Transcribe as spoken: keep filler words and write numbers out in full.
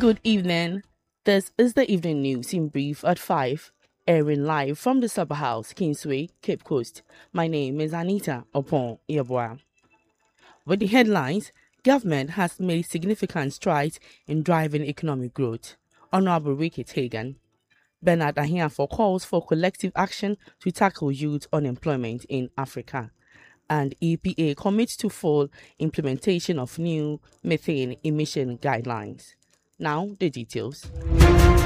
Good evening. This is the evening news in brief at five, airing live from the Supper House, Kingsway, Cape Coast. My name is Anita Opon Yeboah. With the headlines, government has made significant strides in driving economic growth. Honorable Ricky Hagan. Bernard Ahiafo calls for collective action to tackle youth unemployment in Africa. And E P A commits to full implementation of new methane emission guidelines. Now, the details.